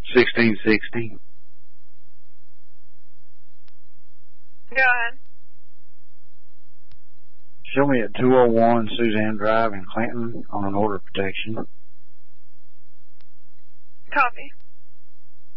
1660. Go ahead. Show me at 201 Suzanne Drive in Clinton on an order of protection. Copy.